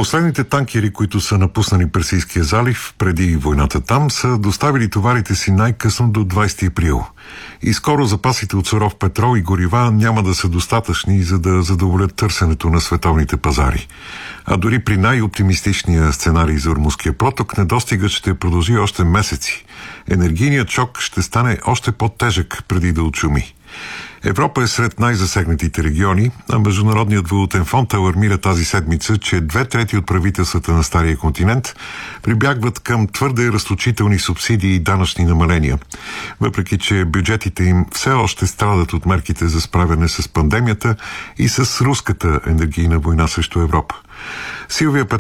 Последните танкери, които са напуснали Персийския залив преди войната там, са доставили товарите си най-късно до 20 април. И скоро запасите от суров петрол и горива няма да са достатъчни, за да задоволят търсенето на световните пазари. А дори при най-оптимистичния сценарий за Ормузския проток, недостигът ще продължи още месеци. Енергийният шок ще стане още по-тежък преди да отшуми. Европа е сред най-засегнатите региони, а Международният валутен фонд алармира тази седмица, че 2/3 от правителствата на Стария континент прибягват към твърде разточителни субсидии и данъчни намаления, въпреки че бюджетите им все още страдат от мерките за справяне с пандемията и с руската енергийна война срещу Европа. Силвия